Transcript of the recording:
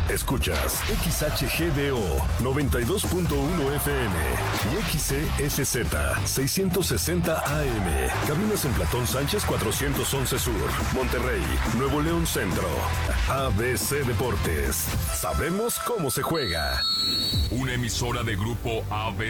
Escuchas XHGDO 92.1 FM y XESZ 660 AM. Cabinas en Platón Sánchez 411 Sur, Monterrey, Nuevo León Centro. ABC Deportes. Sabemos cómo se juega. Una emisora de Grupo ABC.